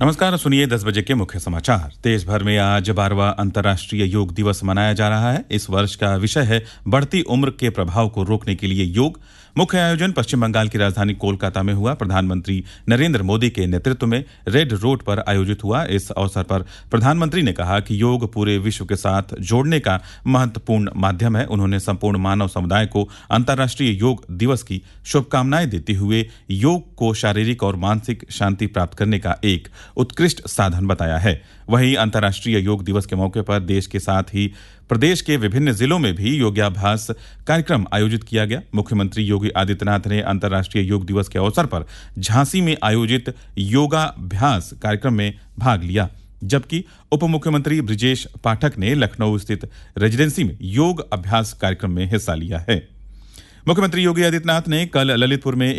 नमस्कार, सुनिए 10 बजे के मुख्य समाचार। देश भर में आज 12वां अंतर्राष्ट्रीय योग दिवस मनाया जा रहा है। इस वर्ष का विषय है बढ़ती उम्र के प्रभाव को रोकने के लिए योग। मुख्य आयोजन पश्चिम बंगाल की राजधानी कोलकाता में हुआ। प्रधानमंत्री नरेंद्र मोदी के नेतृत्व में रेड रोड पर आयोजित हुआ। इस अवसर पर प्रधानमंत्री ने कहा कि योग पूरे विश्व के साथ जोड़ने का महत्वपूर्ण माध्यम है। उन्होंने संपूर्ण मानव समुदाय को अंतर्राष्ट्रीय योग दिवस की शुभकामनाएं देते हुए योग को शारीरिक और मानसिक शांति प्राप्त करने का एक उत्कृष्ट साधन बताया है। वहीं अंतर्राष्ट्रीय योग दिवस के मौके पर देश के साथ ही प्रदेश के विभिन्न जिलों में भी योगाभ्यास कार्यक्रम आयोजित किया गया। मुख्यमंत्री योगी आदित्यनाथ ने अंतर्राष्ट्रीय योग दिवस के अवसर पर झांसी में आयोजित योगाभ्यास कार्यक्रम में भाग लिया, जबकि उप मुख्यमंत्री ब्रिजेश पाठक ने लखनऊ स्थित रेजिडेंसी में योग अभ्यास कार्यक्रम में हिस्सा लिया है। मुख्यमंत्री योगी आदित्यनाथ ने कल ललितपुर में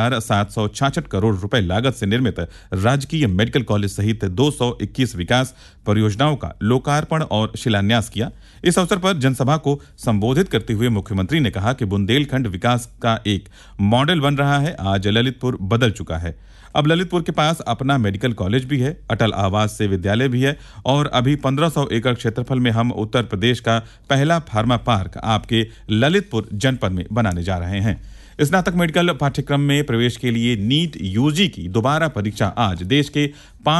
1766 करोड़ रुपए लागत से निर्मित राजकीय मेडिकल कॉलेज सहित 221 विकास परियोजनाओं का लोकार्पण और शिलान्यास किया। इस अवसर पर जनसभा को संबोधित करते हुए मुख्यमंत्री ने कहा कि बुंदेलखंड विकास का एक मॉडल बन रहा है। आज ललितपुर बदल चुका है। अब ललितपुर के पास अपना मेडिकल कॉलेज भी है, अटल आवास से विद्यालय भी है और अभी 1500 एकड़ क्षेत्रफल में हम उत्तर प्रदेश का पहला फार्मा पार्क आपके ललितपुर जनपद में बनाने जा रहे हैं। स्नातक मेडिकल पाठ्यक्रम में प्रवेश के लिए नीट यूजी की दोबारा परीक्षा आज देश के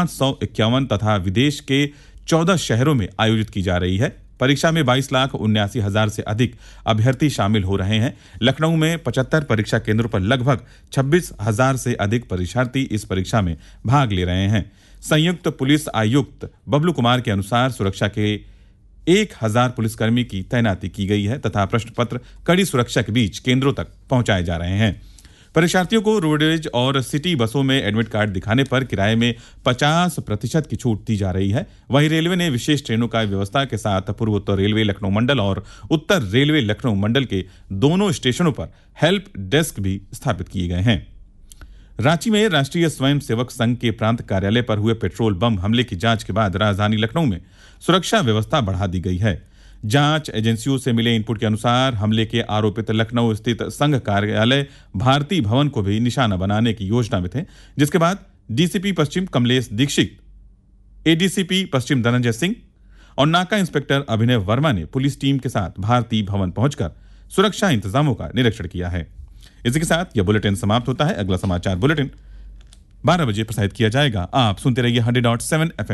551 तथा विदेश के 14 शहरों में आयोजित की जा रही है। परीक्षा में 22,79,000 से अधिक अभ्यर्थी शामिल हो रहे हैं। लखनऊ में 75 परीक्षा केंद्रों पर लगभग 26,000 से अधिक परीक्षार्थी इस परीक्षा में भाग ले रहे हैं। संयुक्त पुलिस आयुक्त बबलू कुमार के अनुसार सुरक्षा के 1,000 पुलिसकर्मी की तैनाती की गई है तथा प्रश्न पत्र कड़ी सुरक्षा के बीच केंद्रों तक पहुंचाए जा रहे हैं। परीक्षार्थियों को रोडवेज और सिटी बसों में एडमिट कार्ड दिखाने पर किराए में 50% की छूट दी जा रही है। वहीं रेलवे ने विशेष ट्रेनों का व्यवस्था के साथ पूर्वोत्तर रेलवे लखनऊ मंडल और उत्तर रेलवे लखनऊ मंडल के दोनों स्टेशनों पर हेल्प डेस्क भी स्थापित किए गए हैं। रांची में राष्ट्रीय स्वयंसेवक संघ के प्रांत कार्यालय पर हुए पेट्रोल बम हमले की जांच के बाद राजधानी लखनऊ में सुरक्षा व्यवस्था बढ़ा दी गई है। जांच एजेंसियों से मिले इनपुट के अनुसार हमले के आरोपित लखनऊ स्थित संघ कार्यालय भारती भवन को भी निशाना बनाने की योजना में थे, जिसके बाद डीसीपी पश्चिम कमलेश दीक्षित, एडीसीपी पश्चिम धनंजय सिंह और नाका इंस्पेक्टर अभिनय वर्मा ने पुलिस टीम के साथ भारती भवन पहुंचकर सुरक्षा इंतजामों का निरीक्षण किया है। इसी के साथ यह बुलेटिन समाप्त होता है। अगला समाचार बुलेटिन 12 बजे प्रसारित किया जाएगा। आप सुनते रहिए 100.7 FM।